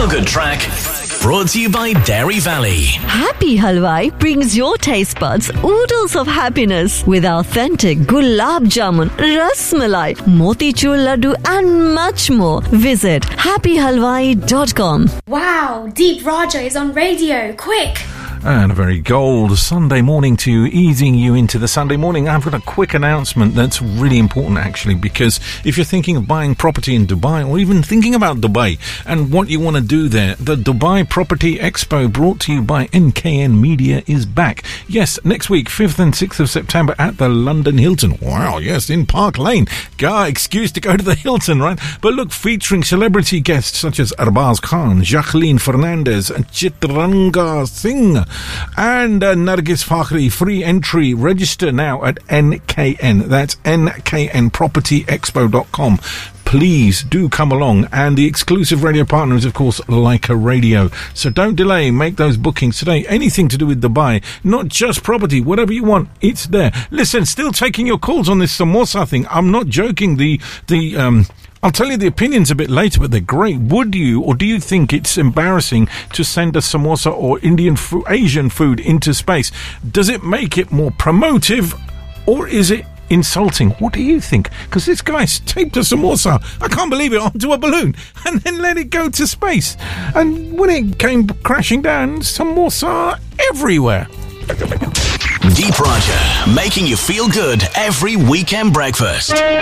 feel-good track brought to you by Dairy Valley. Happy Halwai brings your taste buds oodles of happiness with authentic gulab jamun, ras malai, motichur laddu and much more. Visit happyhalwai.com. Wow, Deep Raja is on radio. Quick! And a very gold Sunday morning to you, easing you into the Sunday morning. I've got a quick announcement that's really important, actually, because if you're thinking of buying property in Dubai or even thinking about Dubai and what you want to do there, the Dubai Property Expo brought to you by NKN Media is back. Yes, next week, 5th and 6th of September at the London Hilton. Wow, yes, in Park Lane. Excuse to go to the Hilton, right? But look, featuring celebrity guests such as Arbaz Khan, Jacqueline Fernandez and Chitranga Singh and Nargis Fakhri. Free entry. Register now at NKN. That's nknpropertyexpo.com. Please do come along. And the exclusive radio partner is, of course, Leica Radio. So don't delay. Make those bookings today. Anything to do with Dubai, not just property, whatever you want, it's there. Listen, still taking your calls on this samosa thing. I'm not joking. I'll tell you the opinions a bit later, but they're great. Would you, or do you think it's embarrassing to send a samosa or Asian food into space? Does it make it more promotive, or is it insulting? What do you think? Because this guy taped a samosa, I can't believe it, onto a balloon and then let it go to space. And when it came crashing down, samosa everywhere. Deep Raja, making you feel good every weekend breakfast.